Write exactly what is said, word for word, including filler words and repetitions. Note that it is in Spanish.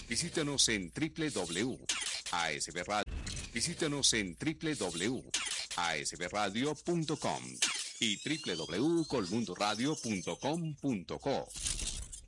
Visítanos en w w w punto a s b radio. Visítanos en w w w punto a s b radio punto com y w w w punto colmundoradio punto com punto co.